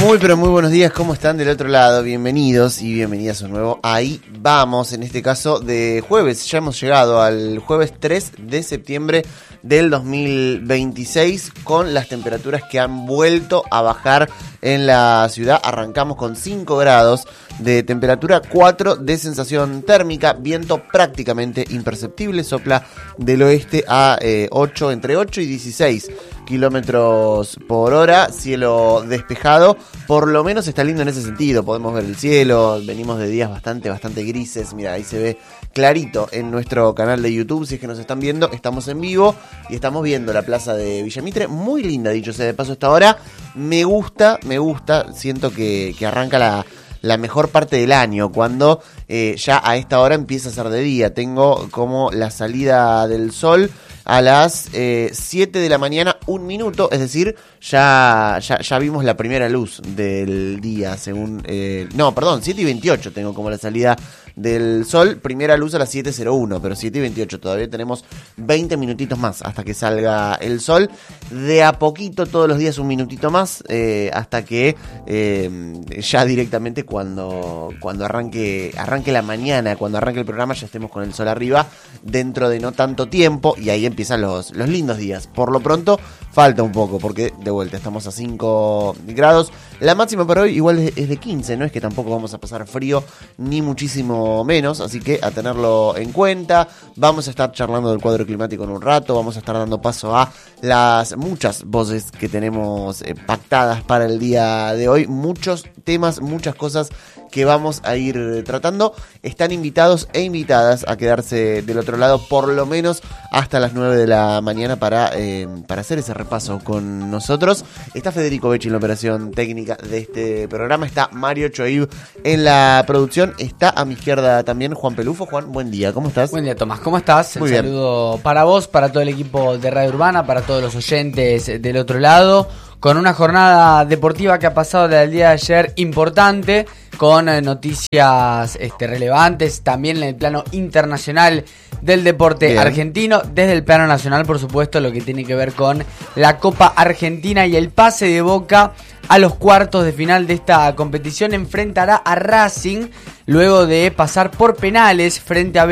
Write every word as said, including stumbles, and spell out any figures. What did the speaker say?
Muy pero muy buenos días, ¿cómo están del otro lado? Bienvenidos y bienvenidas a un nuevo Ahí Vamos, en este caso de jueves. Ya hemos llegado al jueves tres de septiembre del dos mil veintiséis con las temperaturas que han vuelto a bajar en la ciudad. Arrancamos con cinco grados de temperatura, cuatro de sensación térmica, viento prácticamente imperceptible, sopla del oeste a eh, ocho, entre ocho y dieciséis kilómetros por hora, cielo despejado, por lo menos está lindo en ese sentido, podemos ver el cielo, venimos de días bastante, bastante grises, mira, ahí se ve clarito en nuestro canal de YouTube, si es que nos están viendo, estamos en vivo y estamos viendo la plaza de Villa Mitre, muy linda, dicho sea de paso esta hora, me gusta, me gusta, siento que, que arranca la... la mejor parte del año, cuando eh, ya a esta hora empieza a ser de día. Tengo como la salida del sol a las eh, siete de la mañana, un minuto, es decir, ya, ya, ya vimos la primera luz del día, según... Eh, no, perdón, siete y veintiocho tengo como la salida del sol, primera luz a las siete cero uno, pero siete y veintiocho, todavía tenemos veinte minutitos más hasta que salga el sol, de a poquito todos los días un minutito más, eh, hasta que eh, ya directamente cuando, cuando arranque, arranque la mañana, cuando arranque el programa ya estemos con el sol arriba, dentro de no tanto tiempo, y ahí empiezan los, los lindos días. Por lo pronto falta un poco, porque de vuelta estamos a cinco grados, la máxima para hoy igual es, es de quince, no es que tampoco vamos a pasar frío, ni muchísimo menos, así que a tenerlo en cuenta. Vamos a estar charlando del cuadro climático en un rato, vamos a estar dando paso a las muchas voces que tenemos eh, pactadas para el día de hoy, muchos temas, muchas cosas que vamos a ir tratando. Están invitados e invitadas a quedarse del otro lado por lo menos hasta las nueve de la mañana para, eh, para hacer ese repaso con nosotros. Está Federico Becci en la operación técnica de este programa, está Mario Choib en la producción, está a mi izquierda también Juan Pelufo. Juan, buen día, ¿cómo estás? Buen día, Tomás, ¿cómo estás? Muy Un bien. saludo para vos, para todo el equipo de Radio Urbana, para todos los oyentes del otro lado, con una jornada deportiva que ha pasado el día de ayer importante, con eh, noticias este, relevantes, también en el plano internacional del deporte Bien. argentino, desde el plano nacional, por supuesto, lo que tiene que ver con la Copa Argentina y el pase de Boca a los cuartos de final de esta competición. Enfrentará a Racing luego de pasar por penales frente a